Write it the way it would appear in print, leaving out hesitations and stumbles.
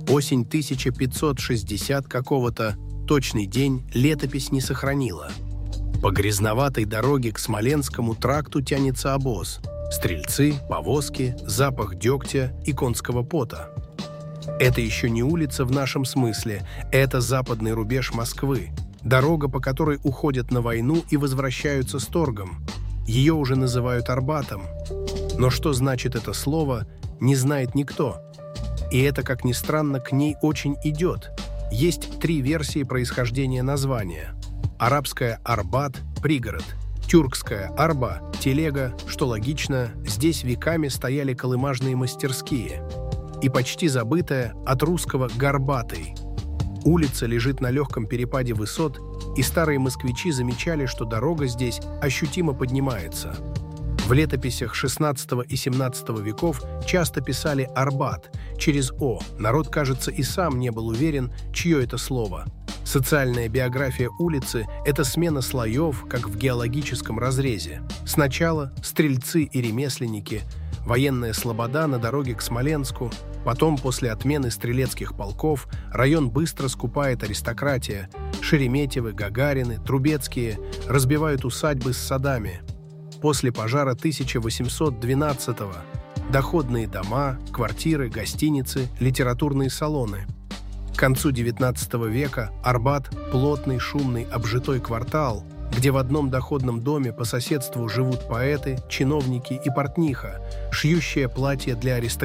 Осень 1560 какого-то, точный день, летопись не сохранила. По грязноватой дороге к Смоленскому тракту тянется обоз. Стрельцы, повозки, запах дегтя и конского пота. Это еще не улица в нашем смысле, это западный рубеж Москвы, дорога, по которой уходят на войну и возвращаются с торгом. Ее уже называют Арбатом. Но что значит это слово, не знает никто. И это, как ни странно, к ней очень идет. Есть 3 версии происхождения названия. Арабская «Арбат» – пригород. Тюркская «Арба» – телега, что логично, здесь веками стояли колымажные мастерские. И почти забытая от русского «Горбатый». Улица лежит на легком перепаде высот, и старые москвичи замечали, что дорога здесь ощутимо поднимается. В летописях XVI и XVII веков часто писали «Арбат» через «о». Народ, кажется, и сам не был уверен, чье это слово. Социальная биография улицы – это смена слоев, как в геологическом разрезе. Сначала стрельцы и ремесленники, военная слобода на дороге к Смоленску, потом, после отмены стрелецких полков, район быстро скупает аристократия. Шереметьевы, Гагарины, Трубецкие разбивают усадьбы с садами. После пожара 1812-го доходные дома, квартиры, гостиницы, литературные салоны. К концу XIX века Арбат – плотный, шумный, обжитой квартал, где в одном доходном доме по соседству живут поэты, чиновники и портниха, шьющая платья для аристократов.